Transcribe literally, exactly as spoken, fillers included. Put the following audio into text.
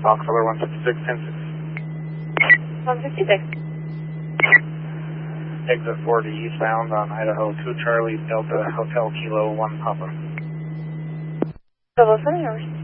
Foxtrot one sixty-six, ten six. one sixty-six. Exit forty eastbound on Idaho two Charlie Delta Hotel Kilo one Papa. Double seven, yours.